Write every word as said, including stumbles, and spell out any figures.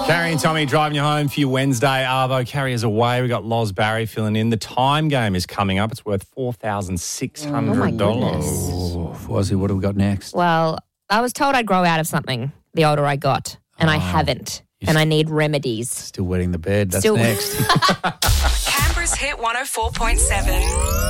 Carrie and Tommy driving you home for your Wednesday. Arvo, Carrie is away. We got Loz Barry filling in. The time game is coming up. It's worth four thousand six hundred dollars. Oh, Fozzie, what do we got next? Well, I was told I'd grow out of something the older I got, and Oh, I haven't. And I need remedies. Still wetting the bed. That's Still- next. Canberra's Hit one oh four point seven.